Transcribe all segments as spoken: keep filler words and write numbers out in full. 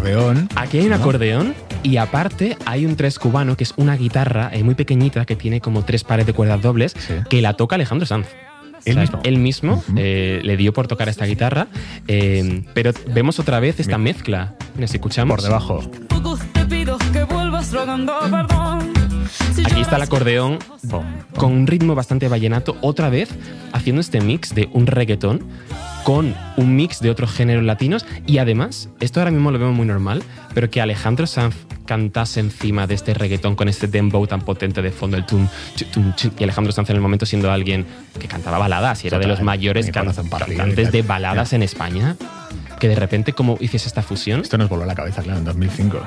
acordeón. Aquí hay un ¿no? acordeón y aparte hay un tres cubano que es una guitarra eh, muy pequeñita que tiene como tres pares de cuerdas dobles sí. que la toca Alejandro Sanz. ¿Él o sea, mismo? Él mismo uh-huh. eh, le dio por tocar esta guitarra, eh, pero vemos otra vez esta Mira. mezcla. Mira, si escuchamos. Por debajo. Aquí está el acordeón bom, bom. con un ritmo bastante vallenato, otra vez haciendo este mix de un reggaetón con un mix de otros géneros latinos y además, esto ahora mismo lo vemos muy normal, pero que Alejandro Sanz cantase encima de este reggaetón con este dembow tan potente de fondo, el tum, tum, tum, y Alejandro Sanz en el momento siendo alguien que cantaba baladas y era Total, de los mayores can- cantantes de baladas en España, que de repente como hiciese esta fusión. Esto nos voló a la cabeza, claro, en dos mil cinco.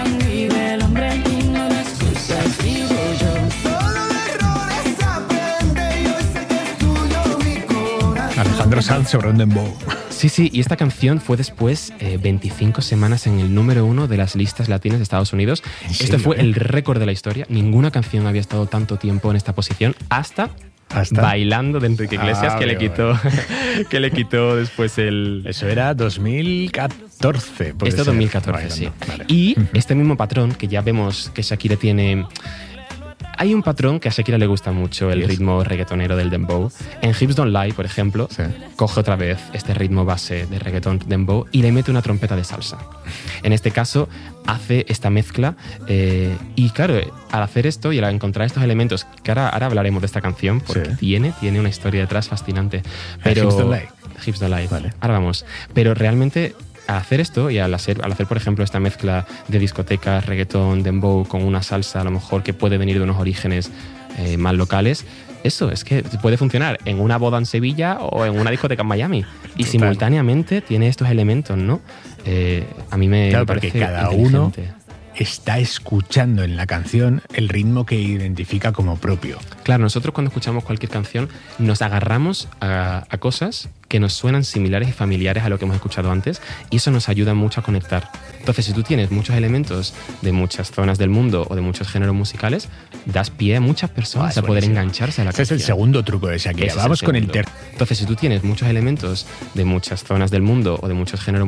Alejandro Sanz sobre un dembow. Sí, sí, y esta canción fue después eh, veinticinco semanas en el número uno de las listas latinas de Estados Unidos. Este fue el récord de la historia. Ninguna canción había estado tanto tiempo en esta posición hasta... ¿Hasta? Bailando de Enrique Iglesias, ah, que, le quitó, que le quitó después el... Eso era dos mil catorce. Esto dos mil catorce, sí. Vale. Y uh-huh. este mismo patrón, que ya vemos que Shakira tiene... Hay un patrón que a Shakira le gusta mucho, el ritmo reggaetonero del dembow. En Hips Don't Lie, por ejemplo, sí. coge otra vez este ritmo base de reggaeton dembow y le mete una trompeta de salsa. En este caso, hace esta mezcla eh, y claro, al hacer esto y al encontrar estos elementos, que ahora, ahora hablaremos de esta canción porque sí. tiene, tiene una historia detrás fascinante. Pero, Hips Don't Lie. Hips Don't Lie. Vale. Ahora vamos. Pero realmente... Al hacer esto y al hacer, al hacer, por ejemplo, esta mezcla de discotecas, reggaetón, dembow con una salsa, a lo mejor que puede venir de unos orígenes eh, más locales, eso es que puede funcionar en una boda en Sevilla o en una discoteca en Miami. Y Total. simultáneamente tiene estos elementos, ¿no? Eh, a mí me, claro, me parece porque cada uno está escuchando en la canción el ritmo que identifica como propio. Claro, nosotros cuando escuchamos cualquier canción nos agarramos a, a cosas que nos suenan similares y familiares a lo que hemos escuchado antes y eso nos ayuda mucho a conectar. Entonces, si tú tienes muchos elementos de muchas zonas del mundo o de muchos géneros musicales, das pie a muchas personas ah, a poder engancharse a la Ese canción. Ese es el segundo truco de Shakira. Vamos el con el tercer. Entonces, si tú tienes muchos elementos de muchas zonas del mundo o de muchos géneros